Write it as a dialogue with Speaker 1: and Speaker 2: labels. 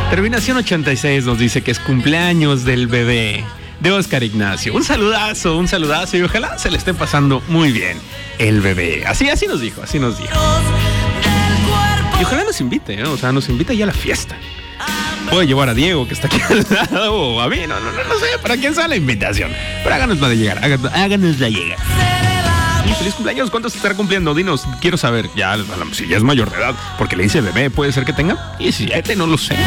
Speaker 1: Terminación 86 nos dice que es cumpleaños del bebé de Oscar Ignacio. Un saludazo y ojalá se le esté pasando muy bien el bebé. Así nos dijo. Y ojalá nos invite, ¿no? O sea, nos invita ya a la fiesta. Puede llevar a Diego, que está aquí al lado, o a mí, no sé para quién sea la invitación. Pero háganosla de llegar, háganosla llegar. Y feliz cumpleaños, ¿cuántos estará cumpliendo? Dinos, quiero saber. Ya, si ya es mayor de edad, porque le dice bebé, puede ser que tenga 17, no lo sé.